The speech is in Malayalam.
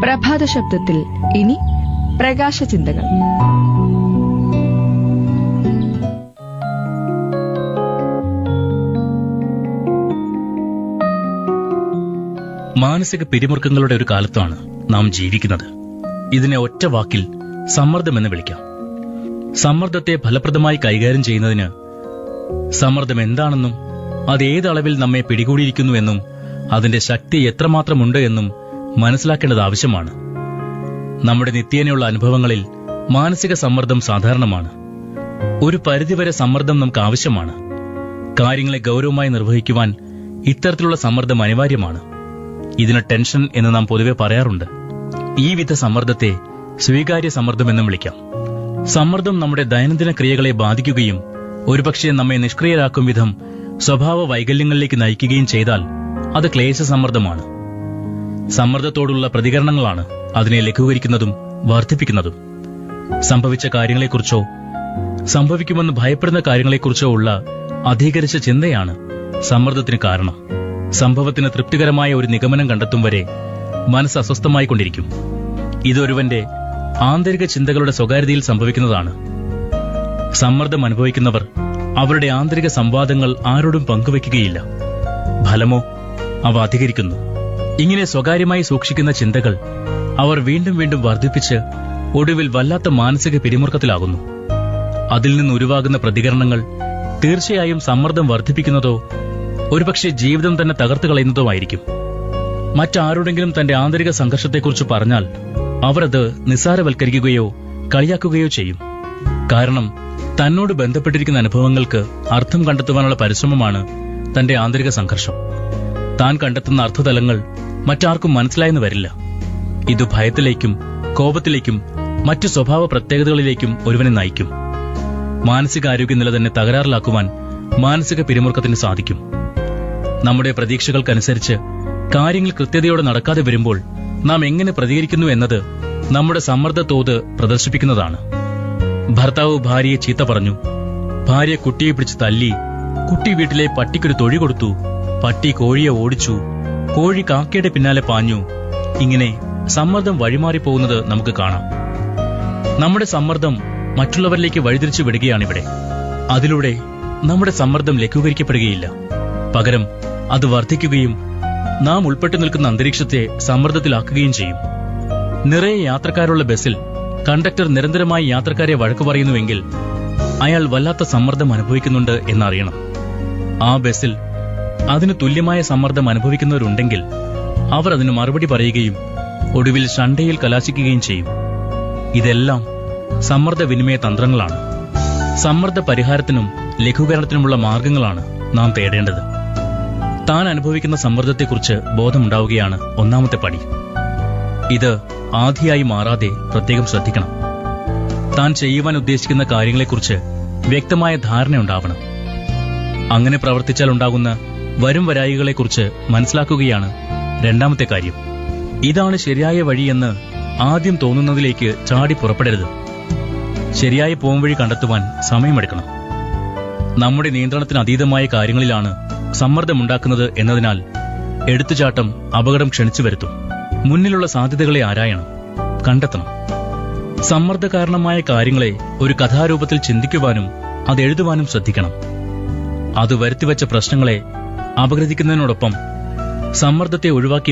പ്രഭാത ശബ്ദത്തിൽ ഇനി പ്രകാശ ചിന്തകൾ. മാനസിക പിരിമുറുക്കങ്ങളുടെ ഒരു കാലത്താണ് നാം ജീവിക്കുന്നത്. ഇതിനെ ഒറ്റ വാക്കിൽ സമ്മർദ്ദമെന്ന് വിളിക്കാം. സമ്മർദ്ദത്തെ ഫലപ്രദമായി കൈകാര്യം ചെയ്യുന്നതിന് സമ്മർദ്ദം എന്താണെന്നും അത് ഏതളവിൽ നമ്മെ പിടികൂടിയിരിക്കുന്നുവെന്നും അതിന്റെ ശക്തി എത്രമാത്രമുണ്ട് എന്നും മനസ്സിലാക്കേണ്ടത് ആവശ്യമാണ്. നമ്മുടെ നിത്യേനയുള്ള അനുഭവങ്ങളിൽ മാനസിക സമ്മർദ്ദം സാധാരണമാണ്. ഒരു പരിധിവരെ സമ്മർദ്ദം നമുക്ക് ആവശ്യമാണ്. കാര്യങ്ങളെ ഗൗരവമായി നിർവഹിക്കുവാൻ ഇത്തരത്തിലുള്ള സമ്മർദ്ദം അനിവാര്യമാണ്. ഇതിന് ടെൻഷൻ എന്ന് നാം പൊതുവെ പറയാറുണ്ട്. ഈ വിധ സമ്മർദ്ദത്തെ സ്വീകാര്യ സമ്മർദ്ദമെന്നും വിളിക്കാം. സമ്മർദ്ദം നമ്മുടെ ദൈനംദിന ക്രിയകളെ ബാധിക്കുകയും ഒരുപക്ഷെ നമ്മെ നിഷ്ക്രിയരാക്കും വിധം സ്വഭാവ വൈകല്യങ്ങളിലേക്ക് നയിക്കുകയും ചെയ്താൽ അത് ക്ലേശ സമ്മർദ്ദമാണ്. സമ്മർദ്ദത്തോടുള്ള പ്രതികരണങ്ങളാണ് അതിനെ ലഘൂകരിക്കുന്നതും വർദ്ധിപ്പിക്കുന്നതും. സംഭവിച്ച കാര്യങ്ങളെക്കുറിച്ചോ സംഭവിക്കുമെന്ന് ഭയപ്പെടുന്ന കാര്യങ്ങളെക്കുറിച്ചോ ഉള്ള അധികരിച്ച ചിന്തയാണ് സമ്മർദ്ദത്തിന് കാരണം. സംഭവത്തിന് തൃപ്തികരമായ ഒരു നിഗമനം കണ്ടെത്തും വരെ മനസ്സ് അസ്വസ്ഥമായിക്കൊണ്ടിരിക്കും. ഇതൊരുവന്റെ ആന്തരിക ചിന്തകളുടെ സ്വകാര്യതയിൽ സംഭവിക്കുന്നതാണ്. സമ്മർദ്ദം അനുഭവിക്കുന്നവർ അവരുടെ ആന്തരിക സംവാദങ്ങൾ ആരോടും പങ്കുവയ്ക്കുകയില്ല. ഫലമോ അവ അധികരിക്കുന്നു. ഇങ്ങനെ സ്വകാര്യമായി സൂക്ഷിക്കുന്ന ചിന്തകൾ അവർ വീണ്ടും വീണ്ടും വർദ്ധിപ്പിച്ച് ഒടുവിൽ വല്ലാത്ത മാനസിക പിരിമുറുക്കത്തിലാകുന്നു. അതിൽ നിന്ന് ഉരുവാകുന്ന പ്രതികരണങ്ങൾ തീർച്ചയായും സമ്മർദ്ദം വർദ്ധിപ്പിക്കുന്നതോ ഒരുപക്ഷെ ജീവിതം തന്നെ തകർത്തു കളയുന്നതോ ആയിരിക്കും. മറ്റാരോടെങ്കിലും തന്റെ ആന്തരിക സംഘർഷത്തെക്കുറിച്ച് പറഞ്ഞാൽ അവരത് നിസ്സാരവൽക്കരിക്കുകയോ കളിയാക്കുകയോ ചെയ്യും. കാരണം തന്നോട് ബന്ധപ്പെട്ടിരിക്കുന്ന അനുഭവങ്ങൾക്ക് അർത്ഥം കണ്ടെത്തുവാനുള്ള പരിശ്രമമാണ് തന്റെ ആന്തരിക സംഘർഷം. താൻ കണ്ടെത്തുന്ന അർത്ഥതലങ്ങൾ മറ്റാർക്കും മനസ്സിലായെന്ന് വരില്ല. ഇത് ഭയത്തിലേക്കും കോപത്തിലേക്കും മറ്റു സ്വഭാവ പ്രത്യേകതകളിലേക്കും ഒരുവനെ നയിക്കും. മാനസികാരോഗ്യനില തന്നെ തകരാറിലാക്കുവാൻ മാനസിക പിരിമുറുക്കത്തിന് സാധിക്കും. നമ്മുടെ പ്രതീക്ഷകൾക്കനുസരിച്ച് കാര്യങ്ങൾ കൃത്യതയോടെ നടക്കാതെ വരുമ്പോൾ നാം എങ്ങനെ പ്രതികരിക്കുന്നു എന്നത് നമ്മുടെ സമ്മർദ്ദ തോത് പ്രദർശിപ്പിക്കുന്നതാണ്. ഭർത്താവ് ഭാര്യയെ ചീത്ത പറഞ്ഞു, ഭാര്യ കുട്ടിയെ പിടിച്ച് തല്ലി, കുട്ടി വീട്ടിലെ പട്ടിക്കൊരു തൊഴി കൊടുത്തു, പട്ടി കോഴിയെ ഓടിച്ചു, കോഴി കാക്കയുടെ പിന്നാലെ പാഞ്ഞു. ഇങ്ങനെ സമ്മർദ്ദം വഴിമാറിപ്പോകുന്നത് നമുക്ക് കാണാം. നമ്മുടെ സമ്മർദ്ദം മറ്റുള്ളവരിലേക്ക് വഴിതിരിച്ചു വിടുകയാണിവിടെ. അതിലൂടെ നമ്മുടെ സമ്മർദ്ദം ലഘൂകരിക്കപ്പെടുകയില്ല. പകരം അത് വർദ്ധിക്കുകയും നാം ഉൾപ്പെട്ടു നിൽക്കുന്ന അന്തരീക്ഷത്തെ സമ്മർദ്ദത്തിലാക്കുകയും ചെയ്യും. നിറയെ യാത്രക്കാരുള്ള ബസ്സിൽ കണ്ടക്ടർ നിരന്തരമായി യാത്രക്കാരെ വഴക്കു പറയുന്നുവെങ്കിൽ അയാൾ വല്ലാത്ത സമ്മർദ്ദം അനുഭവിക്കുന്നുണ്ട് എന്നറിയണം. ആ ബസ്സിൽ അതിന് തുല്യമായ സമ്മർദ്ദം അനുഭവിക്കുന്നവരുണ്ടെങ്കിൽ അവർ അതിന് മറുപടി പറയുകയും ഒടുവിൽ ശണ്ഠയിൽ കലാശിക്കുകയും ചെയ്യും. ഇതെല്ലാം സമ്മർദ്ദ വിനിമയ തന്ത്രങ്ങളാണ്. സമ്മർദ്ദ പരിഹാരത്തിനും ലഘൂകരണത്തിനുമുള്ള മാർഗങ്ങളാണ് നാം തേടേണ്ടത്. താൻ അനുഭവിക്കുന്ന സമ്മർദ്ദത്തെക്കുറിച്ച് ബോധമുണ്ടാവുകയാണ് ഒന്നാമത്തെ പടി. ഇത് ആധിയായി മാറാതെ പ്രത്യേകം ശ്രദ്ധിക്കണം. താൻ ചെയ്യുവാൻ ഉദ്ദേശിക്കുന്ന കാര്യങ്ങളെക്കുറിച്ച് വ്യക്തമായ ധാരണയുണ്ടാവണം. അങ്ങനെ പ്രവർത്തിച്ചാൽ ഉണ്ടാകുന്ന വരും വരായികളെക്കുറിച്ച് മനസ്സിലാക്കുകയാണ് രണ്ടാമത്തെ കാര്യം. ഇതാണ് ശരിയായ വഴിയെന്ന് ആദ്യം തോന്നുന്നതിലേക്ക് ചാടി പുറപ്പെടരുത്. ശരിയായ പോംവഴി കണ്ടെത്തുവാൻ സമയമെടുക്കണം. നമ്മുടെ നിയന്ത്രണത്തിന് അതീതമായ കാര്യങ്ങളിലാണ് സമ്മർദ്ദമുണ്ടാക്കുന്നത് എന്നതിനാൽ എടുത്തുചാട്ടം അപകടം ക്ഷണിച്ചു വരുത്തും. മുന്നിലുള്ള സാധ്യതകളെ ആരായണം, കണ്ടെത്തണം. സമ്മർദ്ദ കാരണമായ കാര്യങ്ങളെ ഒരു കഥാരൂപത്തിൽ ചിന്തിക്കുവാനും അത് എഴുതുവാനും ശ്രദ്ധിക്കണം. അത് വരുത്തിവെച്ച പ്രശ്നങ്ങളെ അപഗ്രഥിക്കുന്നതിനോടൊപ്പം സമ്മർദ്ദത്തെ ഒഴിവാക്കി